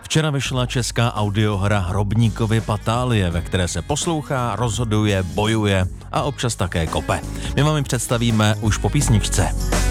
Včera vyšla česká audiohra Hrobníkovy patálie, ve které se poslouchá, rozhoduje, bojuje a občas také kope. My vám ji představíme už po písničce.